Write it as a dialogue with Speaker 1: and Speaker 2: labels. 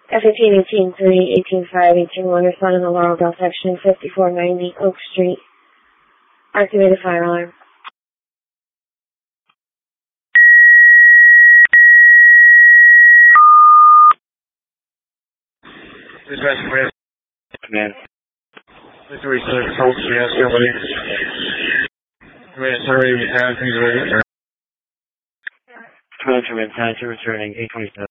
Speaker 1: F-18, 18-3, 18-5, 18-1, responding to Laurelville, section 5490 Oak Street. Activate the fire alarm.
Speaker 2: Dispatch command. Please research Oak Street, ask everybody. Command, sorry, we have things ready.
Speaker 1: Command, time to returning 827.